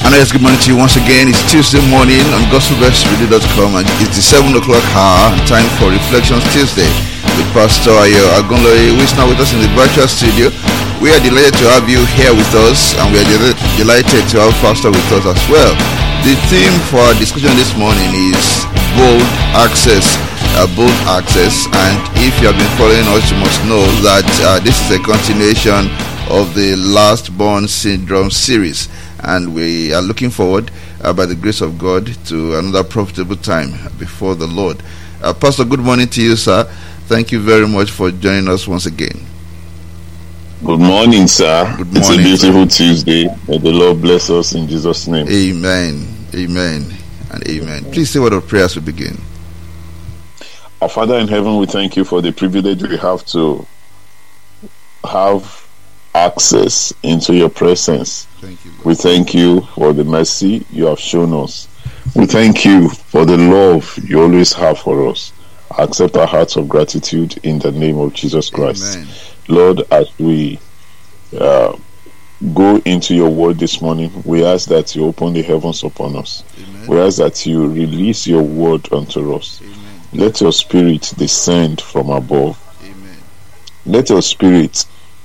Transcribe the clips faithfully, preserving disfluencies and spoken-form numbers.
And yes, good morning to you once again. It's Tuesday morning on gospel best radio dot com, and it's the seven o'clock hour and time for Reflections Tuesday with Pastor Ayo Agunloye, who is now with us in the virtual studio. We are delighted to have you here with us, and we are del- delighted to have Pastor with us as well. The theme for our discussion this morning is bold access. Uh, bold access, and if you have been following us, you must know that uh, this is a continuation of the Last Born Syndrome series. And we are looking forward, uh, by the grace of God, to another profitable time before the Lord. Uh, Pastor, good morning to you, sir. Thank you very much for joining us once again. Good morning, sir. Good morning, it's a beautiful sir. Tuesday. May the Lord bless us in Jesus' name. Amen. Amen. And amen. Please say a word of prayer as we begin. Our Father in heaven, we thank you for the privilege we have to have access into your presence. Thank you, Lord. We thank you for the mercy you have shown us. We thank you for the love you always have for us. Accept our hearts of gratitude in the name of Jesus Christ. Amen. Lord, as we uh, go into your word this morning, we ask that you open the heavens upon us. Amen. We ask that you release your word unto us. Amen. Let your spirit descend from above. Amen. Let your spirit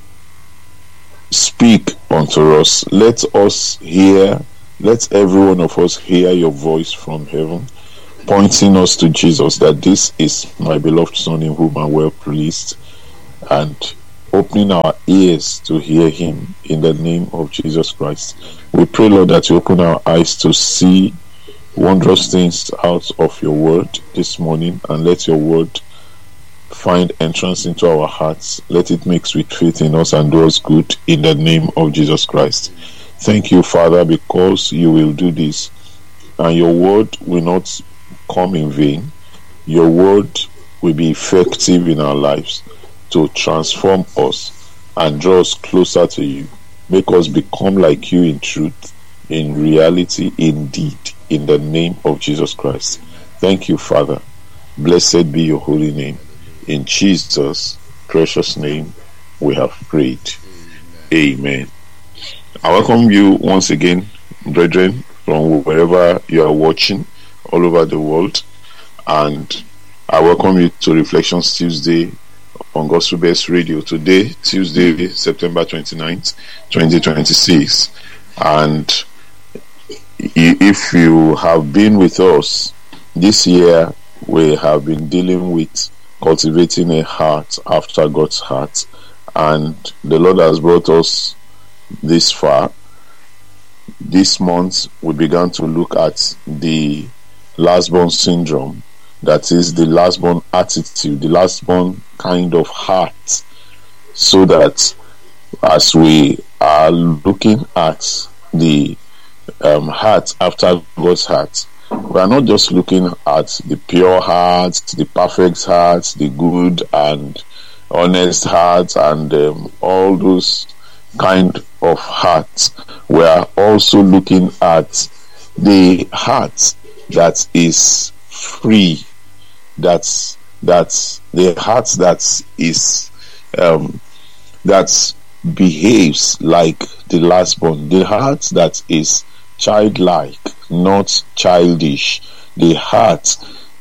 speak unto us. Let us hear, let every one of us hear your voice from heaven, pointing us to Jesus, that this is my beloved Son in whom I'm well pleased, and opening our ears to hear him in the name of Jesus Christ. We pray, Lord, that you open our eyes to see wondrous things out of your word this morning, and let your word find entrance into our hearts. Let it make sweet faith in us and do us good in the name of Jesus Christ. Thank you, Father, because you will do this, and your word will not come in vain. Your word will be effective in our lives to transform us and draw us closer to you. Make us become like you in truth, in reality, indeed, in the name of Jesus Christ. Thank you, Father. Blessed be your holy name. In Jesus' precious name we have prayed. Amen. I welcome you once again, brethren, from wherever you are watching all over the world, and I welcome you to Reflections Tuesday on Gospel Best Radio. Today, Tuesday, September twenty-ninth, twenty twenty-six, and if you have been with us this year, we have been dealing with cultivating a heart after God's heart, and the Lord has brought us this far. This month we began to look at the last born syndrome, that is the last born attitude, the last born kind of heart, so that as we are looking at the um, heart after God's heart, we are not just looking at the pure heart, the perfect heart, the good and honest heart, and um, all those kind of hearts. We are also looking at the heart that is free, that's that's the heart that is um, that behaves like the last born, the heart that is childlike, not childish, the heart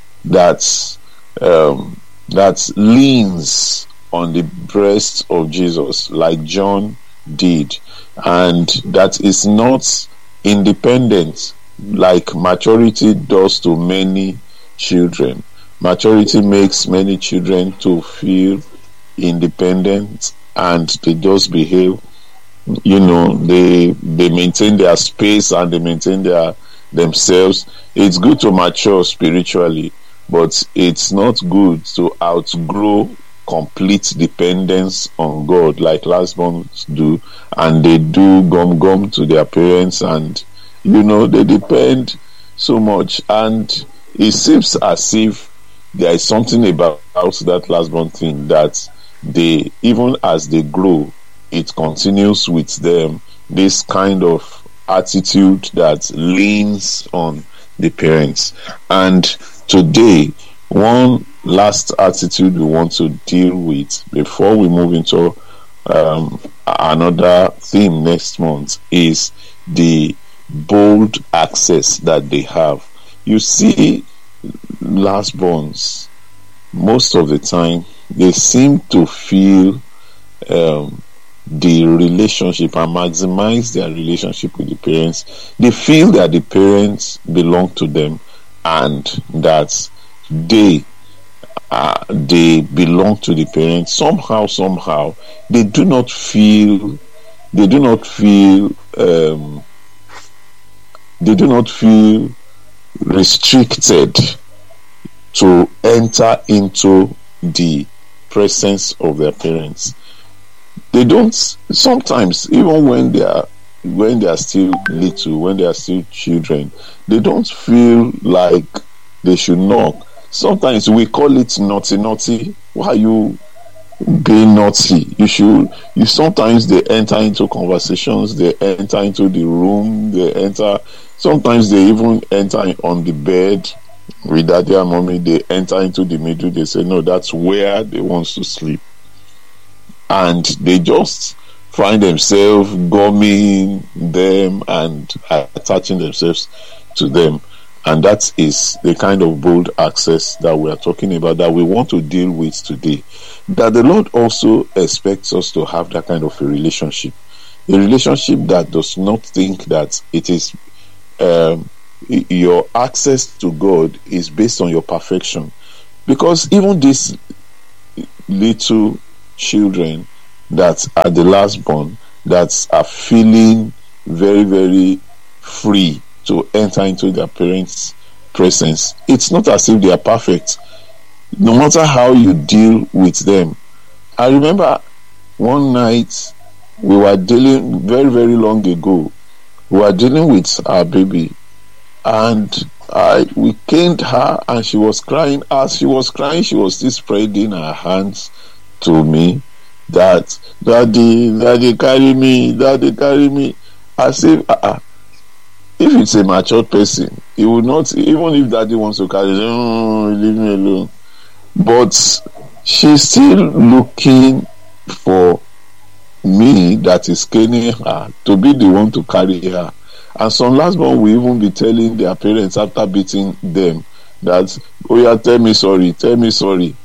that um, that leans on the breast of Jesus like John did, and that is not independent like maturity does to many children. Maturity makes many children to feel independent, and they just behave, you know, they they maintain their space and they maintain their themselves. It's good to mature spiritually, but it's not good to outgrow complete dependence on God like last borns do, and they do gum gum to their parents, and you know, they depend so much, and it seems as if there is something about that last born thing that they, even as they grow, it continues with them, this kind of attitude that leans on the parents. And today, one last attitude we want to deal with before we move into um, another theme next month is the bold access that they have. You see, lastborns, most of the time, they seem to feel um, the relationship and maximize their relationship with the parents. They feel that the parents belong to them and that they uh, they belong to the parents. Somehow, somehow, they do not feel they do not feel um, they do not feel restricted to enter into the presence of their parents. They don't, sometimes, even when they are when they are still little, when they are still children, they don't feel like they should knock. Sometimes we call it naughty naughty. Why are you being naughty? You should you sometimes they enter into conversations, they enter into the room, they enter sometimes they even enter on the bed with daddy and mommy. They enter into the middle, they say no, that's where they want to sleep. And they just find themselves gumming them and attaching themselves to them. And that is the kind of bold access that we are talking about, that we want to deal with today. That the Lord also expects us to have that kind of a relationship. A relationship that does not think that it is um, your access to God is based on your perfection. Because even these little children that are the last born, that are feeling very, very free to enter into their parents' presence, it's not as if they are perfect. No matter how you deal with them. I remember one night we were dealing, very, very long ago, we were dealing with our baby, and I we caned her, and she was crying. As she was crying, she was still spreading her hands to me, that daddy, daddy carry me, daddy carry me. I say, uh-uh. If it's a mature person, he would not, even if daddy wants to carry, oh, leave me alone. But she's still looking for me, that is caning her, to be the one to carry her. And some last one will even be telling their parents after beating them that, oh yeah, tell me sorry, tell me sorry.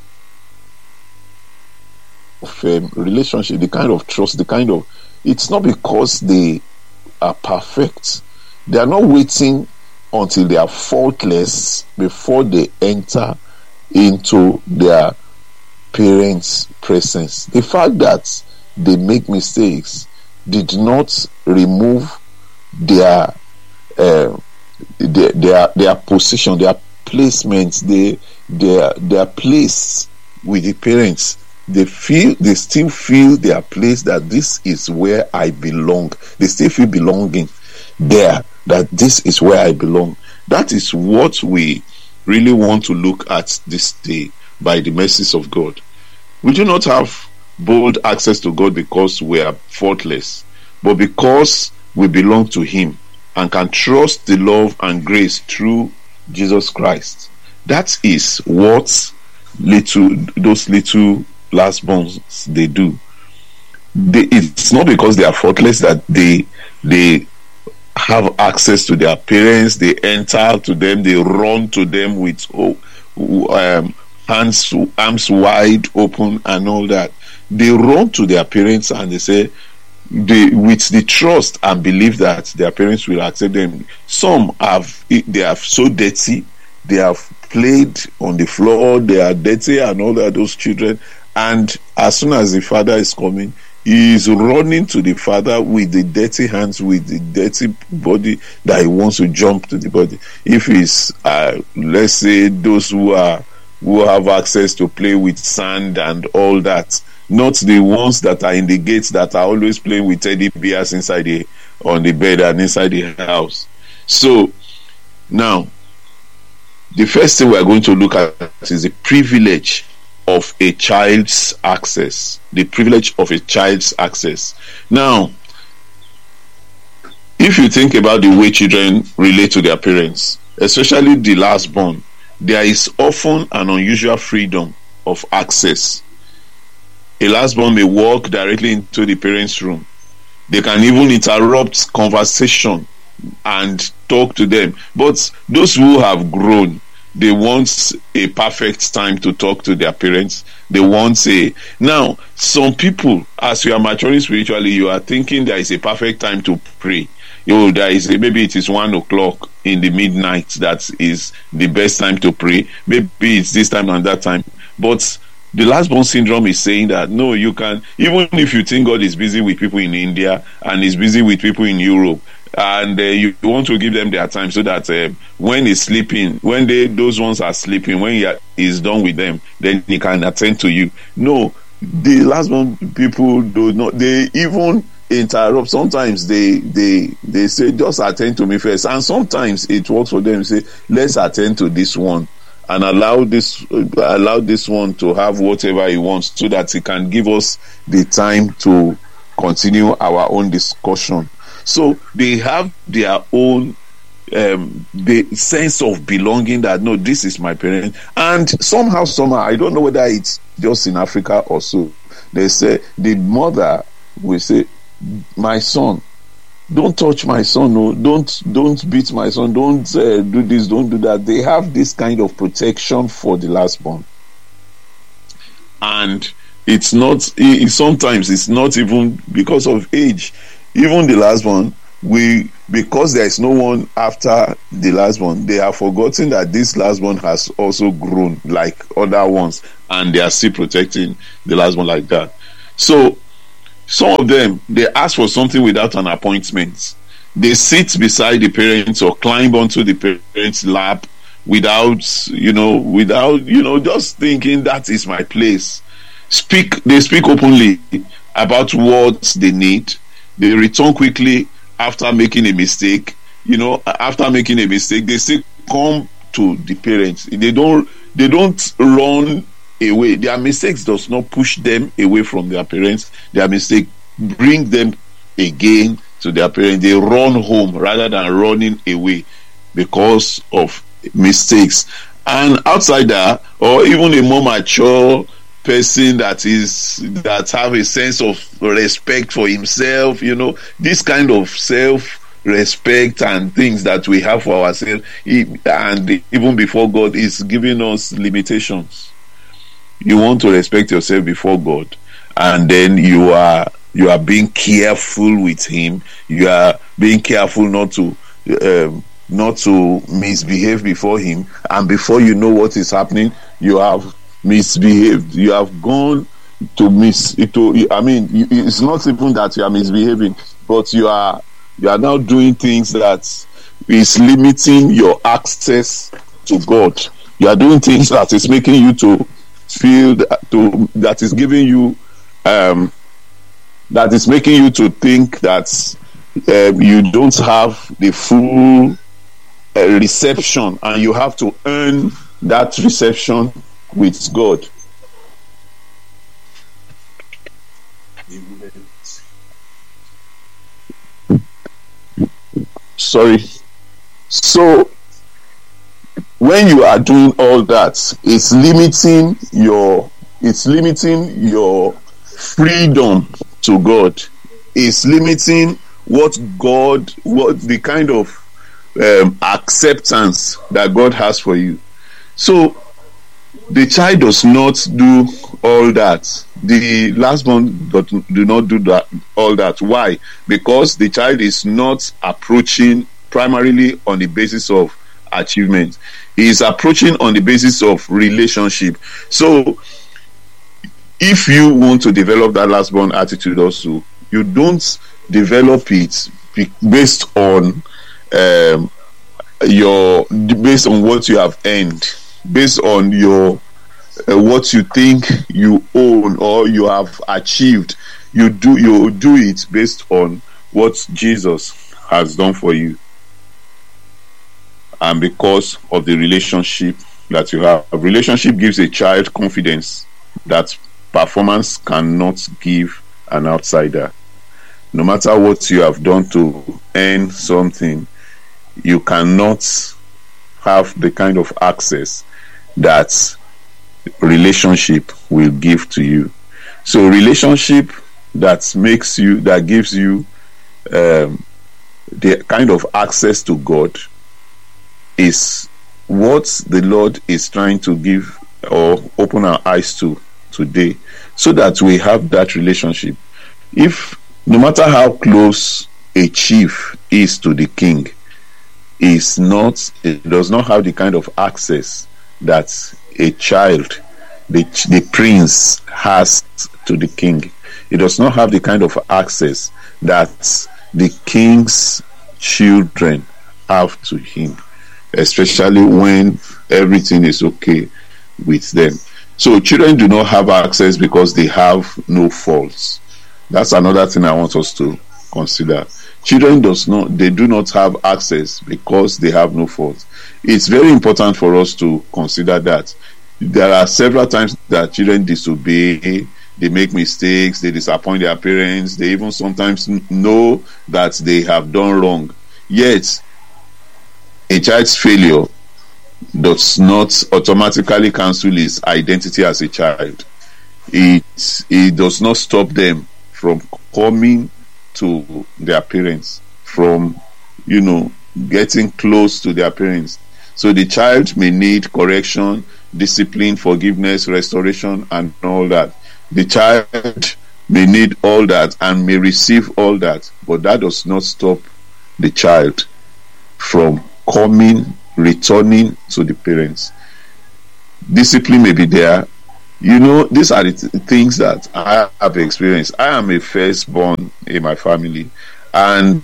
Of, um, relationship, the kind of trust, the kind of, it's not because they are perfect. They are not waiting until they are faultless before they enter into their parents' presence. The fact that they make mistakes did not remove their uh, their, their their position, their placement, their their their place with the parents. They feel, they still feel their place, that this is where I belong. They still feel belonging there, that this is where I belong. That is what we really want to look at this day by the mercies of God. We do not have bold access to God because we are faultless, but because we belong to Him and can trust the love and grace through Jesus Christ. That is what little those little lastborns they do. They, it's not because they are faultless that they they have access to their parents. They enter to them, they run to them with oh, um, hands arms wide open and all that. They run to their parents and they say, they with the trust and belief that their parents will accept them. Some have, they are so dirty, they have played on the floor, they are dirty and all that, those children. And as soon as the father is coming, he is running to the father with the dirty hands, with the dirty body, that he wants to jump to the body. If it's, uh, let's say, those who are who have access to play with sand and all that, not the ones that are in the gates that are always playing with teddy bears inside the on the bed and inside the house. So now, the first thing we are going to look at is the privilege of a child's access. The privilege of a child's access. Now, if you think about the way children relate to their parents, especially the last born, there is often an unusual freedom of access. A last born may walk directly into the parents' room. They can even interrupt conversation and talk to them. But those who have grown, they want a perfect time to talk to their parents. They want a now. Some people, as you are maturing spiritually, you are thinking there is a perfect time to pray. You know, there is a, maybe it is one o'clock in the midnight that is the best time to pray. Maybe it's this time and that time. But the last born syndrome is saying that no, you can, even if you think God is busy with people in India and is busy with people in Europe, and uh, you want to give them their time so that uh, when he's sleeping, when they those ones are sleeping, when he are, he's done with them, then he can attend to you. No, the last one people do not. They even interrupt. Sometimes they they they say just attend to me first, and sometimes it works for them. Say let's attend to this one and allow this uh, allow this one to have whatever he wants, so that he can give us the time to continue our own discussion. So they have their own um, the sense of belonging that no, this is my parent. And somehow, somehow, I don't know whether it's just in Africa or so, they say the mother will say, "My son, don't touch my son. No, don't don't beat my son. Don't uh, do this. Don't do that." They have this kind of protection for the last born, and it's not. It, sometimes it's not even because of age. Even the last one, we because there is no one after the last one, they have forgotten that this last one has also grown like other ones, and they are still protecting the last one like that. So some of them, they ask for something without an appointment. They sit beside the parents or climb onto the parents' lap without, you know, without, you know, just thinking that is my place. Speak. They speak openly about what they need. They return quickly after making a mistake. You know, after making a mistake, they still come to the parents. They don't. They don't run away. Their mistakes does not push them away from their parents. Their mistake bring them again to their parents. They run home rather than running away because of mistakes. And outside that, or even a more mature person that is that have a sense of respect for himself, you know, this kind of self-respect and things that we have for ourselves, and even before God, is giving us limitations. You want to respect yourself before God, and then you are you are being careful with Him. You are being careful not to um, not to misbehave before Him, and before you know what is happening, you have misbehaved. You have gone to miss to I mean, it's not even that you are misbehaving, but you are you are now doing things that is limiting your access to God. You are doing things that is making you to feel that, to that is giving you um that is making you to think that um, you don't have the full uh, reception, and you have to earn that reception with God. Sorry. So when you are doing all that, it's limiting your it's limiting your freedom to God. It's limiting what God what the kind of um, acceptance that God has for you. So the child does not do all that. The last one do, do not do that all that. Why? Because the child is not approaching primarily on the basis of achievement. He is approaching on the basis of relationship. So if you want to develop that last born attitude also, you don't develop it based on um, your based on what you have earned, based on your uh, what you think you own or you have achieved. You do you do it based on what Jesus has done for you, and because of the relationship that you have. A relationship gives a child confidence that performance cannot give an outsider. No matter what you have done to earn something, you cannot have the kind of access that relationship will give to you. So relationship that makes you, that gives you um, the kind of access to God is what the Lord is trying to give or open our eyes to today, so that we have that relationship. If no matter how close a chief is to the king, is not it does not have the kind of access that a child, the, the prince, has to the king. It does not have the kind of access that the king's children have to him, especially when everything is okay with them. So children do not have access because they have no faults. That's another thing I want us to consider. Children does not they do not have access because they have no fault. It's very important for us to consider that. There are several times that children disobey, they make mistakes, they disappoint their parents, they even sometimes know that they have done wrong. Yet a child's failure does not automatically cancel his identity as a child. It, it does not stop them from coming to their parents, from, you know, getting close to their parents. So the child may need correction, discipline, forgiveness, restoration, and all that. The child may need all that and may receive all that, but that does not stop the child from coming, returning to the parents. Discipline may be there. You know, these are the th- things that I have experienced. I am a firstborn in my family, and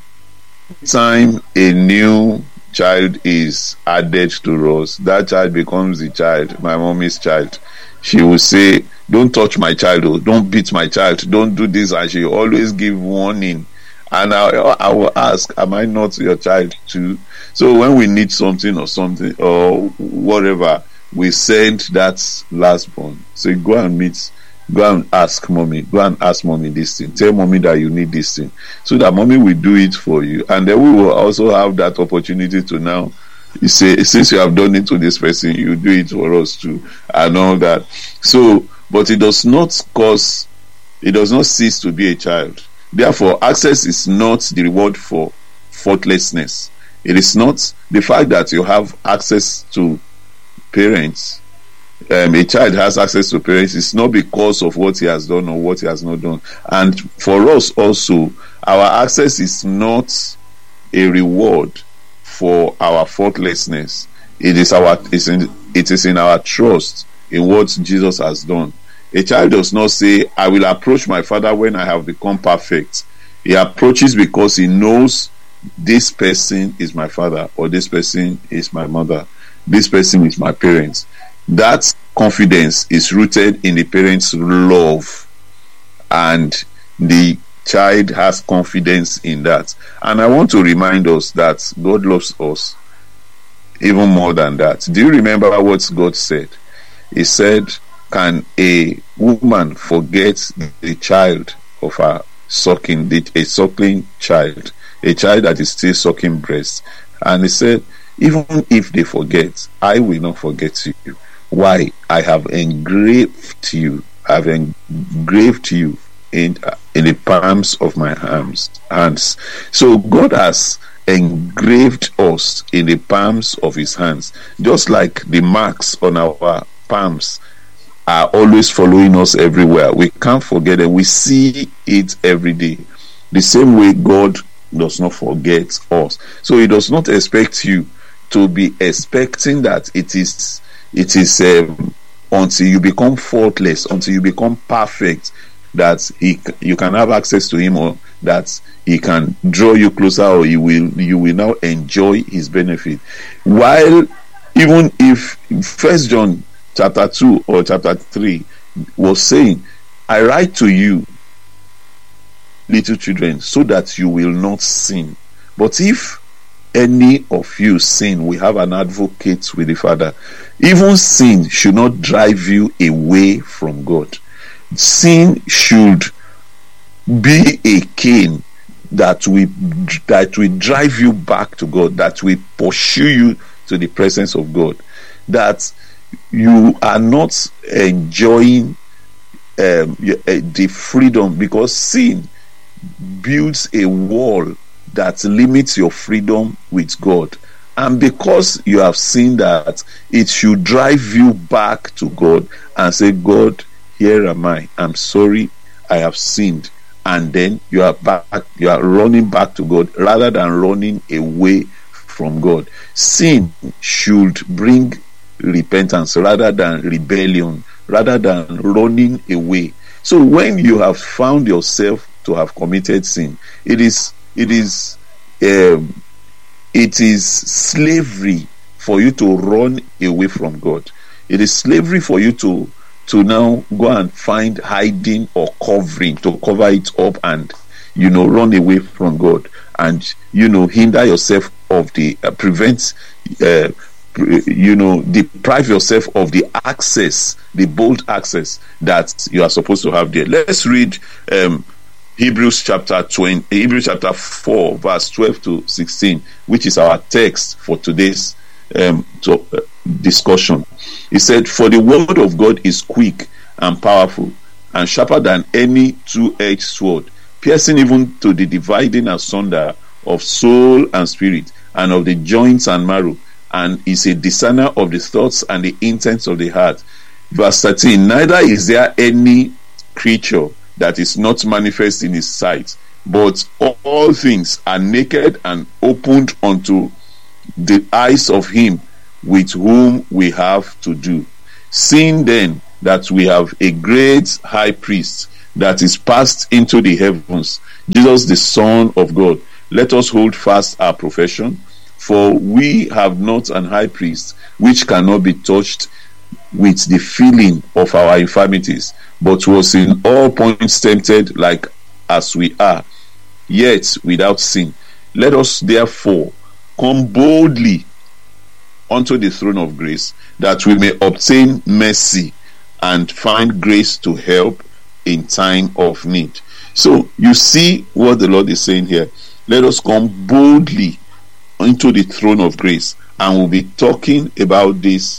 time a new child is added to us, that child becomes the child, my mommy's child. She will say, don't touch my child, oh, don't beat my child, don't do this, and she always give warning. And I, I will ask, am I not your child too? So when we need something or something or whatever, we send that lastborn. Say, go and meet, go and ask mommy, go and ask mommy this thing. Tell mommy that you need this thing, so that mommy will do it for you. And then we will also have that opportunity to now, you say, since you have done it to this person, you do it for us too, and all that. So, but it does not cause, it does not cease to be a child. Therefore, access is not the reward for faultlessness. It is not the fact that you have access to parents. Um, a child has access to parents. It's not because of what he has done or what he has not done. And for us also, our access is not a reward for our faultlessness. It is our it's in, it is in our trust in what Jesus has done. A child does not say, I will approach my father when I have become perfect. He approaches because he knows this person is my father, or this person is my mother, this person is my parents. That confidence is rooted in the parents' love, and the child has confidence in that. And I want to remind us that God loves us even more than that. Do you remember what God said? He said, can a woman forget the child of her sucking, the, a suckling child, a child that is still sucking breast? And he said, even if they forget, I will not forget you. Why? I have engraved you, I have engraved you in in the palms of my hands. hands. So God has engraved us in the palms of his hands, just like the marks on our palms are always following us everywhere. We can't forget it. We see it every day. The same way God does not forget us. So he does not expect you to be expecting that it is it is um, until you become faultless, until you become perfect, that he you can have access to him, or that he can draw you closer, or you will you will now enjoy his benefit. While even if First John chapter two or chapter three was saying, I write to you, little children, so that you will not sin. But if any of you sin, we have an advocate with the Father. Even sin should not drive you away from God. Sin should be a cane that will that will drive you back to God, that will pursue you to the presence of God, that you are not enjoying um, the freedom, because sin builds a wall that limits your freedom with God. And because you have seen that, it should drive you back to God and say, God, here am I. I'm sorry, I have sinned. And then you are back, you are running back to God rather than running away from God. Sin should bring repentance rather than rebellion, rather than running away. So when you have found yourself to have committed sin, it is it is um, it is slavery for you to run away from God. It is slavery for you to to now go and find hiding or covering, to cover it up and, you know, run away from God, and, you know, hinder yourself of the uh, prevent uh, you know, deprive yourself of the access, the bold access that you are supposed to have there. Let's read um, Hebrews chapter twenty, Hebrews chapter four, verse twelve to sixteen, which is our text for today's um, to, uh, discussion. He said, "For the word of God is quick and powerful, and sharper than any two-edged sword, piercing even to the dividing asunder of soul and spirit, and of the joints and marrow, and is a discerner of the thoughts and the intents of the heart." Verse thirteen, "Neither is there any creature that is not manifest in his sight, but all things are naked and opened unto the eyes of him with whom we have to do. Seeing then that we have a great high priest that is passed into the heavens, Jesus the Son of God, let us hold fast our profession. For we have not an high priest which cannot be touched with the feeling of our infirmities, but was in all points tempted like as we are, yet without sin. Let us therefore come boldly unto the throne of grace, that we may obtain mercy and find grace to help in time of need." So you see what the Lord is saying here. Let us come boldly into the throne of grace, and we'll be talking about this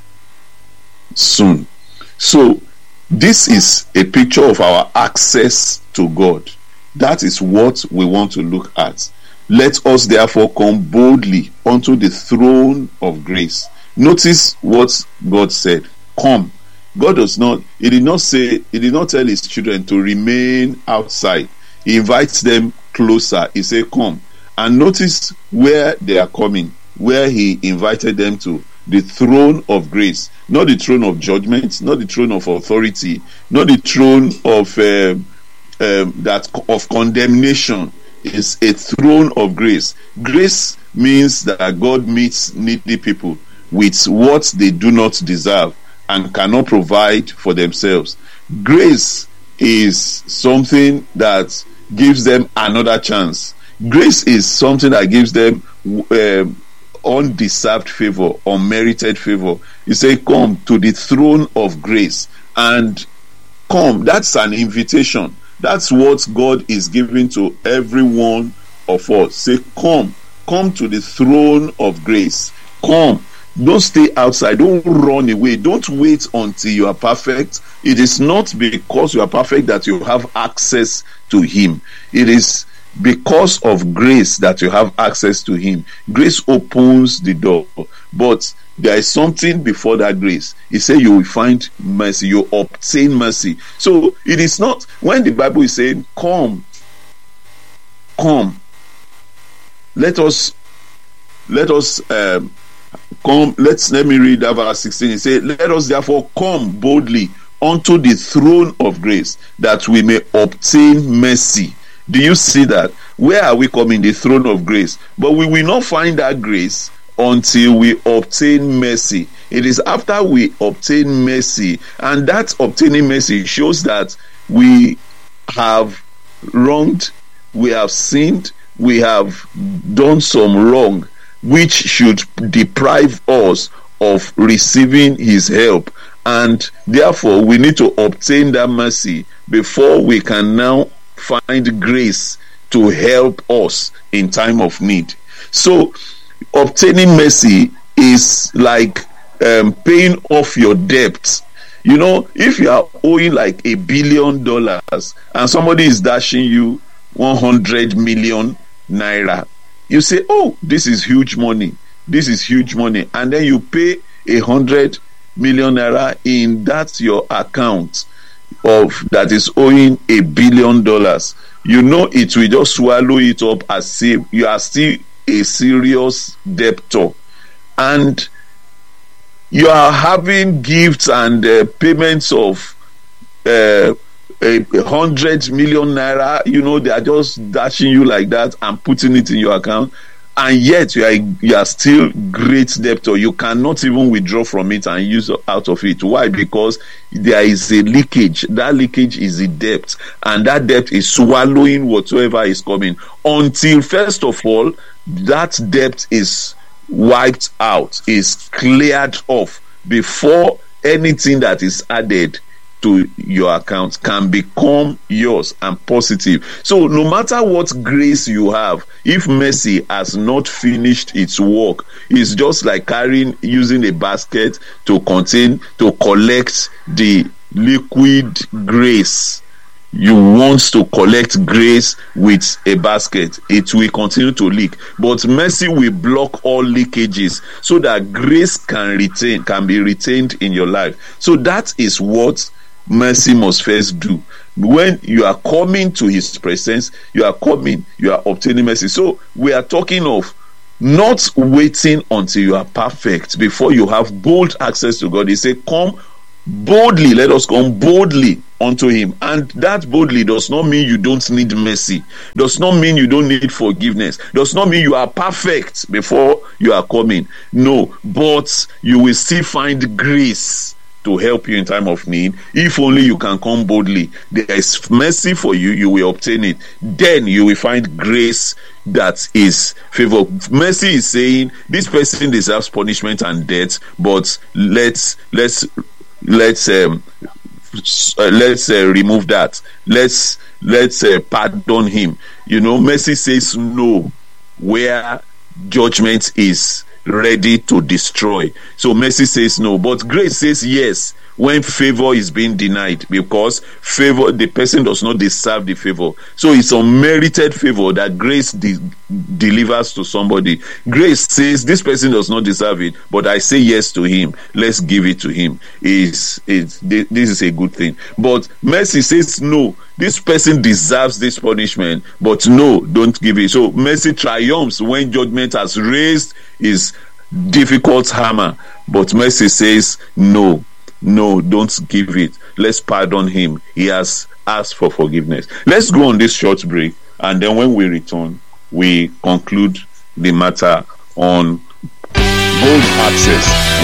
soon. So this is a picture of our access to God. That is what we want to look at. Let us therefore come boldly unto the throne of grace. Notice what God said. Come. God does not, he did not say, he did not tell his children to remain outside. He invites them closer. He said, come. And notice where they are coming, where he invited them to. The throne of grace. Not the throne of judgment, not the throne of authority, not the throne of um, um, that of condemnation. It's a throne of grace. Grace means that God meets needy people with what they do not deserve and cannot provide for themselves. Grace is something that gives them another chance. Grace is something that gives them um, undeserved favor, unmerited favor. You say, come to the throne of grace, and come. That's an invitation. That's what God is giving to every one of us. Say, come. Come to the throne of grace. Come. Don't stay outside. Don't run away. Don't wait until you are perfect. It is not because you are perfect that you have access to him. It is because of grace that you have access to him. Grace opens the door, but there is something before that grace. He said you will find mercy, you obtain mercy. So it is not, when the Bible is saying come, come, let us let us um, come. Let's let me read that verse sixteen. He said, let us therefore come boldly unto the throne of grace, that we may obtain mercy. Do you see that? Where are we coming? The throne of grace. But we will not find that grace until we obtain mercy. It is after we obtain mercy, and that obtaining mercy shows that we have wronged, we have sinned, we have done some wrong, which should deprive us of receiving his help. And therefore we need to obtain that mercy before we can now find grace to help us in time of need. So obtaining mercy is like um, paying off your debt. You know, if you are owing like a billion dollars and somebody is dashing you one hundred million naira. You say, oh, this is huge money. This is huge money. And then you pay a hundred million naira in that your account of that is owing a billion dollars. You know it will just swallow it up as if you are still a serious debtor. And you are having gifts and uh, payments of uh, a, a hundred million naira. You know, they are just dashing you like that and putting it in your account. And yet you are you are still great debtor. You cannot even withdraw from it and use out of it. Why? Because there is a leakage. That leakage is the debt, and that debt is swallowing whatsoever is coming. Until first of all, that debt is wiped out, is cleared off before anything that is added to your account can become yours and positive. So no matter what grace you have, if mercy has not finished its work, it's just like carrying, using a basket to contain, to collect the liquid grace. You want to collect grace with a basket, it will continue to leak. But mercy will block all leakages so that grace can retain, can be retained in your life. So that is what mercy must first do. When you are coming to his presence, you are coming, you are obtaining mercy. So we are talking of not waiting until you are perfect before you have bold access to God. He said, come boldly, let us come boldly unto him. And that boldly does not mean you don't need mercy, does not mean you don't need forgiveness, does not mean you are perfect before you are coming. No, but you will still find grace to help you in time of need. If only you can come boldly, there is mercy for you, you will obtain it. Then you will find grace that is favor. Mercy is saying this person deserves punishment and death, but let's let's let's um uh, let's uh, remove that. Let's let's uh, pardon him. You know, mercy says no where judgment is ready to destroy. So mercy says no, but grace says yes when favor is being denied, because favor, the person does not deserve the favor. So it's unmerited favor that grace de- delivers to somebody. Grace says this person does not deserve it, but I say yes to him, let's give it to him. Is is this is a good thing. But mercy says no, this person deserves this punishment, but no, don't give it. So mercy triumphs when judgment has raised his difficult hammer, but mercy says no, no, don't give it. Let's pardon him. He has asked for forgiveness. Let's go on this short break, and then when we return, we conclude the matter on bold access